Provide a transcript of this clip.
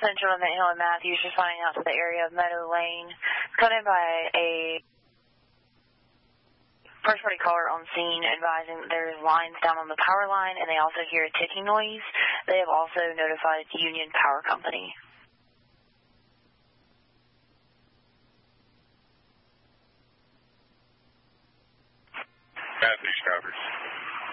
Central and Mint Hill and Matthews responding out to the area of Meadow Lane. Called in by a first-party caller on scene advising that there's lines down on the power line, and they also hear a ticking noise. They have also notified Union Power Company.